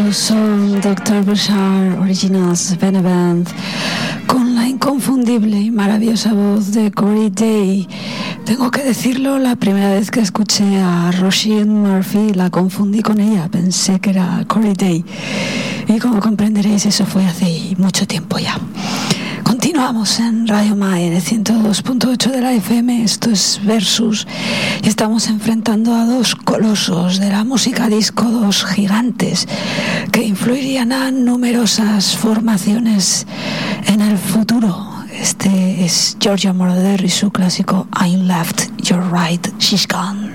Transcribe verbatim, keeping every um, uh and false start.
Estos son doctor Bashar Originals Veneband con la inconfundible y maravillosa voz de Corey Day. Tengo que decirlo, la primera vez que escuché a Roisin Murphy la confundí con ella, pensé que era Corey Day y como comprenderéis eso fue hace mucho tiempo ya. Continuamos en Radio Mai en el ciento dos punto ocho de la F M. Esto es Versus y estamos enfrentando a dos colosos de la música disco, dos gigantes que influirían a numerosas formaciones en el futuro. Este es Giorgio Moroder y su clásico I'm Left, You're Right, She's Gone.